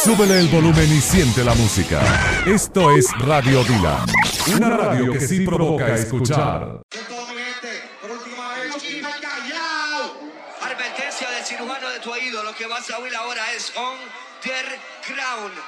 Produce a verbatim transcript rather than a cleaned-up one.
Súbele el volumen y siente la música. Esto es Radio Vila, una radio que sí provoca escuchar. Advertencia del cirujano de tu oído. Lo que vas a oír ahora es On The Ground.